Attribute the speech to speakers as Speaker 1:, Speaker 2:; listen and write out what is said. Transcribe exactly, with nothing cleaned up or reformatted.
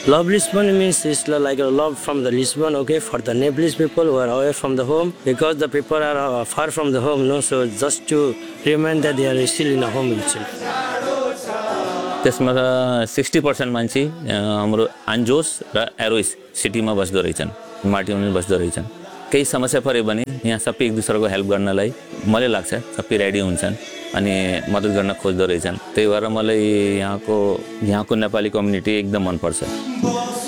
Speaker 1: Love Lisbon means it's like a love from the Lisbon, okay, for the Nepalese people who are away from the home, because the people are uh, far from the home, no, so just to remind that they are still in a home itself.
Speaker 2: त्यसमा sixty percent मान्छे हाम्रो आन्जोस र एरोइस सिटीमा बस्दो रहेछन्, माटीमा बस्दो रहेछन्। केही समस्या परे भने यहाँ सबै एक दुसराको हेल्प गर्नलाई मलाई लाग्छ सबै रेडी हुन्छन् अनि मद्दत गर्न खोज्दो रहेछन्। त्यही भएर मलाई यहाँको यहाँको नेपाली कम्युनिटी एकदम मन पर्छ।